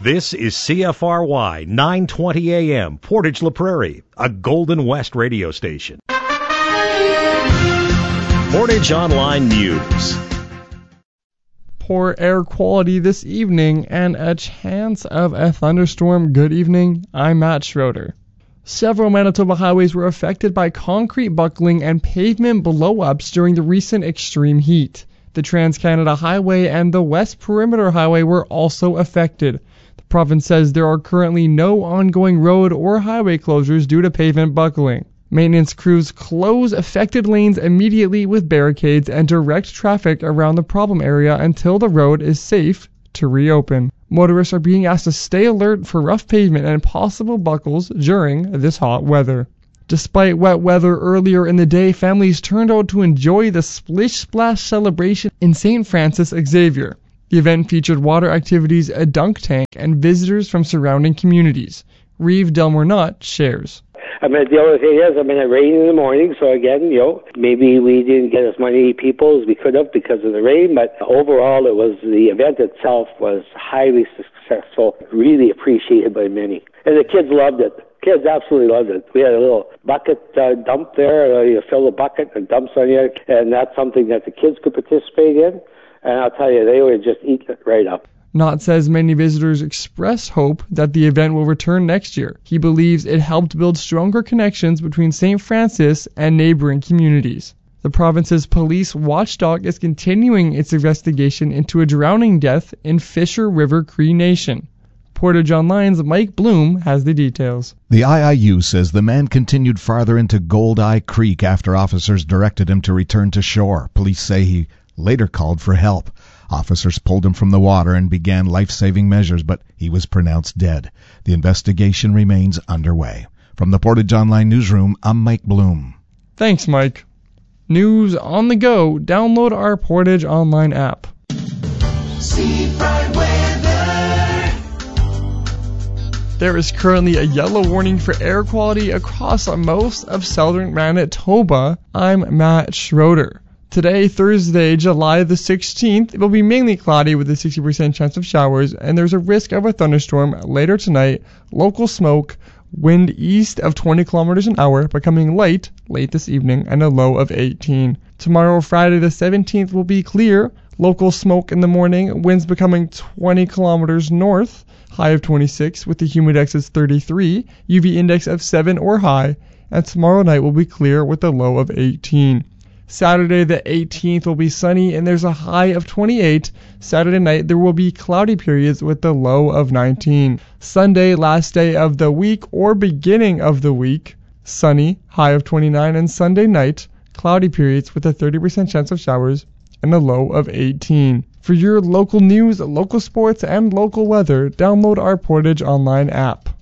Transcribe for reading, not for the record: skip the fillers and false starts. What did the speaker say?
This is CFRY 920 AM, Portage La Prairie, a Golden West radio station. Portage Online News. Poor air quality this evening and a chance of a thunderstorm. Good evening, I'm Matt Schroeder. Several Manitoba highways were affected by concrete buckling and pavement blow-ups during the recent extreme heat. The Trans-Canada Highway and the West Perimeter Highway were also affected. The province says there are currently no ongoing road or highway closures due to pavement buckling. Maintenance crews close affected lanes immediately with barricades and direct traffic around the problem area until the road is safe to reopen. Motorists are being asked to stay alert for rough pavement and possible buckles during this hot weather. Despite wet weather earlier in the day, families turned out to enjoy the Splish Splash celebration in St. Francis Xavier. The event featured water activities, a dunk tank, and visitors from surrounding communities. Reeve Delmore-Nutt shares. The other thing is, it rained in the morning, so again, maybe we didn't get as many people as we could have because of the rain, but overall the event itself was highly successful, really appreciated by many. And the kids loved it. Kids absolutely loved it. We had a little bucket dump there. You fill the bucket and dumps on you, and that's something that the kids could participate in. And I'll tell you, they would just eat it right up. Knott says many visitors express hope that the event will return next year. He believes it helped build stronger connections between St. Francis and neighboring communities. The province's police watchdog is continuing its investigation into a drowning death in Fisher River Cree Nation. Portage Online's Mike Bloom has the details. The IIU says the man continued farther into Goldeye Creek after officers directed him to return to shore. Police say he later called for help. Officers pulled him from the water and began life-saving measures, but he was pronounced dead. The investigation remains underway. From the Portage Online Newsroom, I'm Mike Bloom. Thanks, Mike. News on the go. Download our Portage Online app. Seafront weather. There is currently a yellow warning for air quality across most of southern Manitoba. I'm Matt Schroeder. Today, Thursday, July the 16th, it will be mainly cloudy with a 60% chance of showers, and there's a risk of a thunderstorm later tonight. Local smoke, wind east of 20 kilometers an hour, becoming light late this evening, and a low of 18. Tomorrow, Friday the 17th, will be clear. Local smoke in the morning, winds becoming 20 kilometers north, high of 26, with the humidex as 33, UV index of 7 or high, and tomorrow night will be clear with a low of 18. Saturday the 18th will be sunny and there's a high of 28. Saturday night there will be cloudy periods with a low of 19. Sunday, last day of the week or beginning of the week, sunny, high of 29, and Sunday night, cloudy periods with a 30% chance of showers and a low of 18. For your local news, local sports, and local weather, download our Portage Online app.